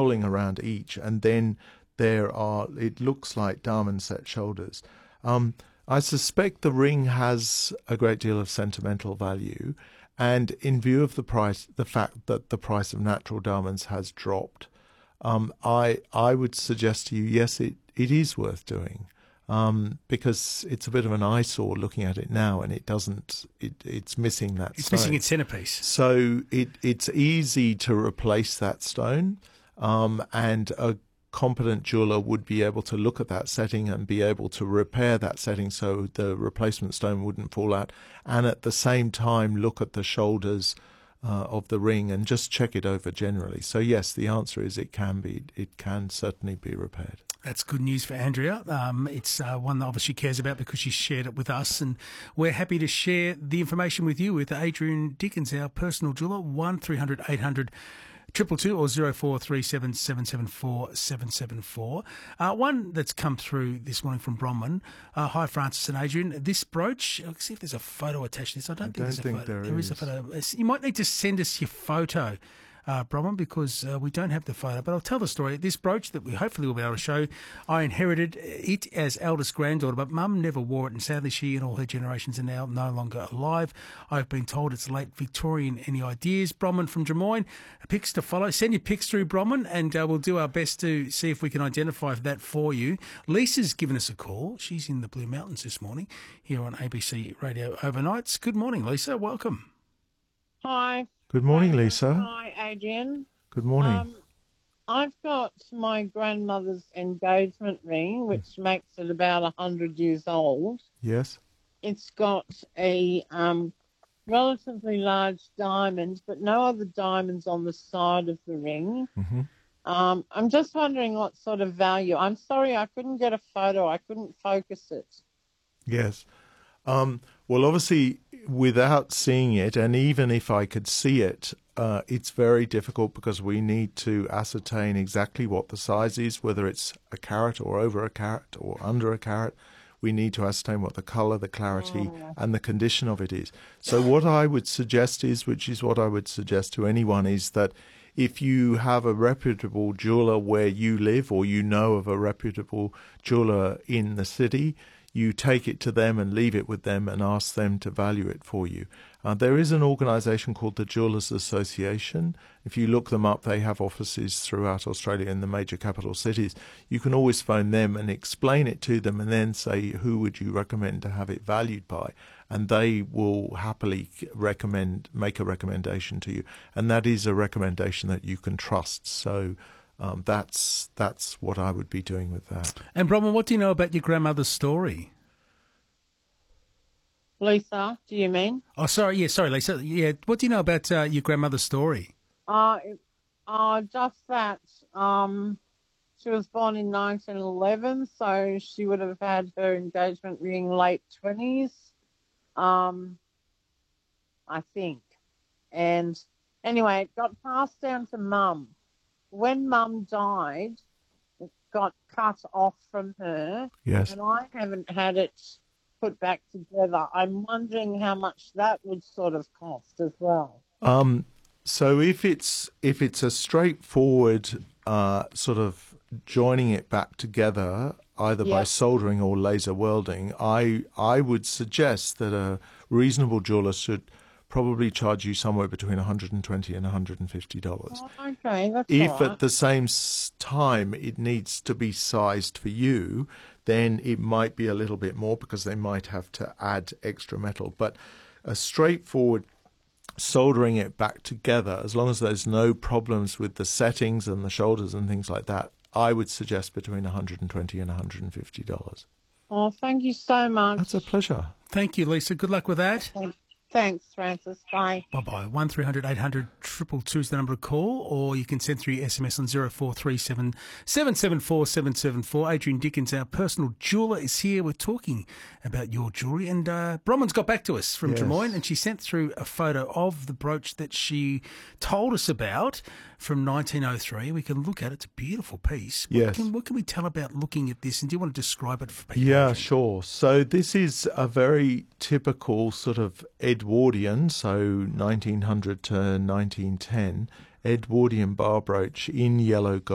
pulling around each, and then it looks like diamond set shoulders. I suspect the ring has a great deal of sentimental value, and in view of the fact that the price of natural diamonds has dropped, I would suggest to you, yes, it is worth doing, because it's a bit of an eyesore looking at it now, and it's missing that stone. It's missing its centerpiece. So it's easy to replace that stone, and a competent jeweler would be able to look at that setting and be able to repair that setting so the replacement stone wouldn't fall out, and at the same time look at the shoulders of the ring and just check it over generally. So yes, the answer is it can certainly be repaired. That's good news for Andrea. It's one that obviously cares about because she shared it with us, and we're happy to share the information with you with Adrian Dickens, our personal jeweller. 1300 800 222 or 0437 774 774. One that's come through this morning from Bronwyn. Hi, Francis and Adrian. This brooch, let's see if there's a photo attached to this. I don't think there's a photo. There is a photo. You might need to send us your photo, Bronwyn, because we don't have the photo. But I'll tell the story. This brooch that we hopefully will be able to show, I inherited it as eldest granddaughter, but Mum never wore it, and sadly she and all her generations are now no longer alive. I've been told it's late Victorian. Any ideas? Bronwyn from Drummoyne. Pics to follow. Send your pics through, Bronwyn, and we'll do our best to see if we can identify that for you. Lisa's given us a call. She's in the Blue Mountains this morning here on ABC Radio Overnights. Good morning, Lisa. Welcome. Hi. Good morning, Lisa. Hi, Adrian. Good morning. I've got my grandmother's engagement ring, which makes it about 100 years old. Yes. It's got a relatively large diamond, but no other diamonds on the side of the ring. Mm-hmm. I'm just wondering what sort of value. I'm sorry, I couldn't get a photo. I couldn't focus it. Yes. Well, obviously, without seeing it, and even if I could see it, it's very difficult because we need to ascertain exactly what the size is, whether it's a carat or over a carat or under a carat. We need to ascertain what the colour, the clarity, and the condition of it is. So what I would suggest is, which is what I would suggest to anyone, is that if you have a reputable jeweller where you live, or you know of a reputable jeweller in the city, you take it to them and leave it with them and ask them to value it for you. There is an organisation called the Jewellers Association. If you look them up, they have offices throughout Australia in the major capital cities. You can always phone them and explain it to them and then say, who would you recommend to have it valued by? And they will happily make a recommendation to you. And that is a recommendation that you can trust. So that's what I would be doing with that. And Bronwyn, what do you know about your grandmother's story? Lisa, do you mean? Oh, sorry, Lisa. Yeah, what do you know about your grandmother's story? Just that she was born in 1911, so she would have had her engagement ring late 20s, I think. And anyway, it got passed down to Mum. When Mum died, it got cut off from her. Yes. And I haven't had it put back together. I'm wondering how much that would sort of cost as well. So if it's a straightforward sort of joining it back together, either by soldering or laser welding, I would suggest that a reasonable jeweller should probably charge you somewhere between $120 and $150. Oh, okay, that's if all right. At the same time it needs to be sized for you, then it might be a little bit more because they might have to add extra metal. But a straightforward soldering it back together, as long as there's no problems with the settings and the shoulders and things like that, I would suggest between $120 and $150. Oh, thank you so much. That's a pleasure. Thank you, Lisa. Good luck with that. Thanks, Francis. Bye. Bye-bye. 1300 800 222 is the number to call, or you can send through your SMS on 0437 774 774. Adrian Dickens, our personal jeweller, is here. We're talking about your jewellery. And Bronwyn's got back to us from Drummoyne, and she sent through a photo of the brooch that she told us about from 1903. We can look at it. It's a beautiful piece. Yes. What can we tell about looking at this? And do you want to describe it for people? Yeah, sure. So this is a very typical sort of Edwardian, so 1900 to 1910, Edwardian bar brooch in yellow gold.